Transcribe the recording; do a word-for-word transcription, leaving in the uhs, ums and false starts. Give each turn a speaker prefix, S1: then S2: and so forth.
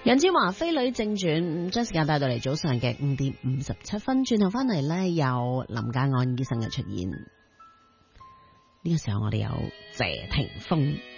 S1: 楊千嬅飛女正傳，將時間帶到嚟早上嘅五點五十七分，轉頭翻嚟呢，有林家安醫生嘅出現。呢、這個時候我哋有謝霆鋒。